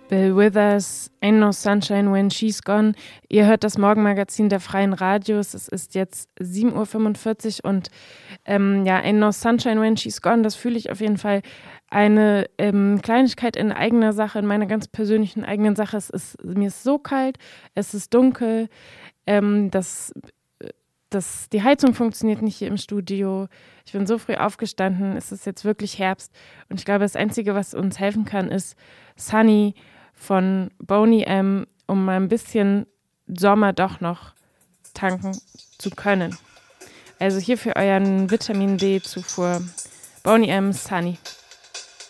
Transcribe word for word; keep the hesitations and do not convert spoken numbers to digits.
Bill Withers, Ain't No Sunshine When She's Gone. Ihr hört das Morgenmagazin der Freien Radios. Es ist jetzt sieben Uhr fünfundvierzig und ähm, ja, Ain't No Sunshine When She's Gone, das fühle ich auf jeden Fall eine ähm, Kleinigkeit in eigener Sache, in meiner ganz persönlichen eigenen Sache. Es ist, mir ist so kalt, es ist dunkel, ähm, das, das, die Heizung funktioniert nicht hier im Studio. Ich bin so früh aufgestanden, es ist jetzt wirklich Herbst und ich glaube, das Einzige, was uns helfen kann, ist Sunny von Boney M, um mal ein bisschen Sommer doch noch tanken zu können. Also hier für euren Vitamin D-Zufuhr Boney M, Sunny.